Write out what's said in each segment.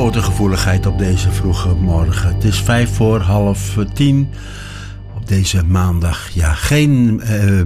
notengevoeligheid op deze vroege morgen. Het is 9:55 op deze maandag. Ja, geen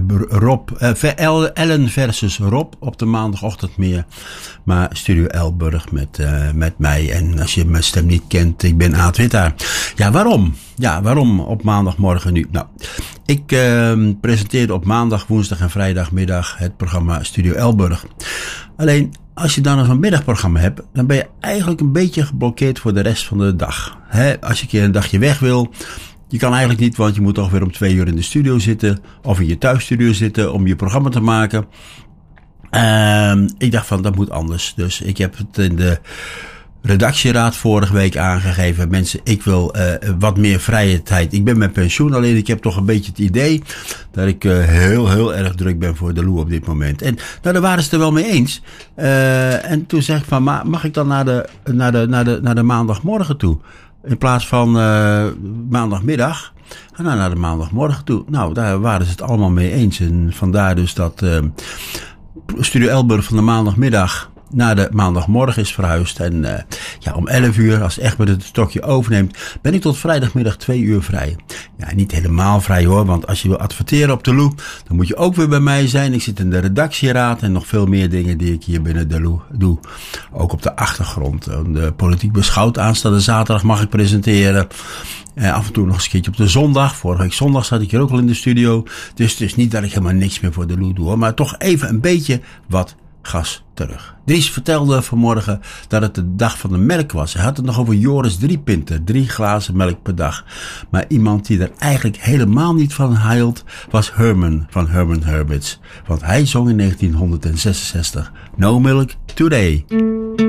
Ellen versus Rob op de maandagochtend meer. Maar Studio Elburg met mij. En als je mijn stem niet kent, ik ben Aad Wittaar. Ja, waarom? Ja, waarom op maandagmorgen nu? Nou, ik presenteerde op maandag, woensdag en vrijdagmiddag het programma Studio Elburg. Alleen, als je dan een middagprogramma hebt, dan ben je eigenlijk een beetje geblokkeerd voor de rest van de dag. Als je een keer een dagje weg wil, je kan eigenlijk niet, want je moet toch weer om 2 uur in de studio zitten, of in je thuisstudio zitten om je programma te maken. Ik dacht van, dat moet anders. Dus ik heb het in de redactieraad vorige week aangegeven. Mensen, ik wil wat meer vrije tijd. Ik ben met pensioen, alleen ik heb toch een beetje het idee dat ik heel erg druk ben voor de Lou op dit moment. En nou, daar waren ze het er wel mee eens. En toen zeg ik van, mag ik dan naar de maandagmorgen toe? In plaats van maandagmiddag. Naar de maandagmorgen toe. Nou, daar waren ze het allemaal mee eens. En vandaar dus dat Studio Elburg van de maandagmiddag naar de maandagmorgen is verhuisd. En om 11 uur, als Egbert het stokje overneemt, ben ik tot vrijdagmiddag 2 uur vrij. Ja, niet helemaal vrij hoor, want als je wil adverteren op de Lou, dan moet je ook weer bij mij zijn. Ik zit in de redactieraad en nog veel meer dingen die ik hier binnen de Lou doe. Ook op de achtergrond. De politiek beschouwd aanstaande zaterdag mag ik presenteren. Af en toe nog eens een keertje op de zondag. Vorige week zondag zat ik hier ook al in de studio. Dus het is niet dat ik helemaal niks meer voor de Lou doe hoor, maar toch even een beetje wat gas terug. Dries vertelde vanmorgen dat het de dag van de melk was. Hij had het nog over Joris 3 pinten, 3 glazen melk per dag. Maar iemand die er eigenlijk helemaal niet van hield, was Herman van Herman Hermits. Want hij zong in 1966 No Milk Today.